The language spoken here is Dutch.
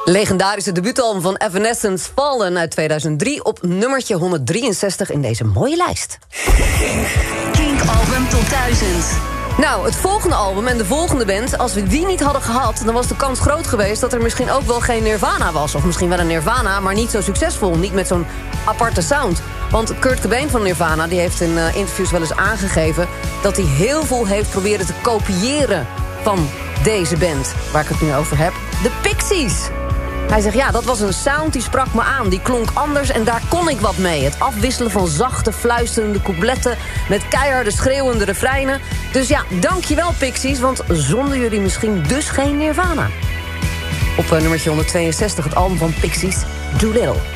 Legendarische debuutalbum van Evanescence, Fallen uit 2003... op nummertje 163 in deze mooie lijst. Kink Album Top 1000. Nou, het volgende album en de volgende band... als we die niet hadden gehad, dan was de kans groot geweest... dat er misschien ook wel geen Nirvana was. Of misschien wel een Nirvana, maar niet zo succesvol. Niet met zo'n aparte sound. Want Kurt Cobain van Nirvana die heeft in interviews wel eens aangegeven... dat hij heel veel heeft proberen te kopiëren van deze band. Waar ik het nu over heb. De Pixies. Hij zegt, ja, dat was een sound die sprak me aan. Die klonk anders en daar kon ik wat mee. Het afwisselen van zachte, fluisterende coupletten... met keiharde, schreeuwende refreinen. Dus ja, dankjewel Pixies, want zonder jullie misschien dus geen Nirvana. Op nummertje 162 het album van Pixies, Doolittle.